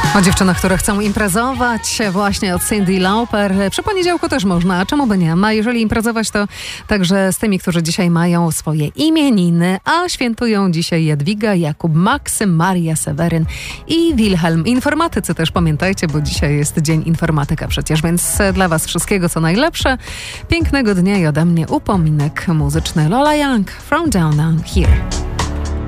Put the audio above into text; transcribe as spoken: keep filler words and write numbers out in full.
O dziewczynach, które chcą imprezować, właśnie od Cyndi Lauper. Przy poniedziałku też można, a czemu by nie? A jeżeli imprezować, to także z tymi, którzy dzisiaj mają swoje imieniny, a świętują dzisiaj Jadwiga, Jakub, Maksym, Maria, Seweryn i Wilhelm. Informatycy też pamiętajcie, bo dzisiaj jest Dzień Informatyka przecież, więc dla was wszystkiego co najlepsze. Pięknego dnia i ode mnie upominek muzyczny. Lola Young, From Down Down Here.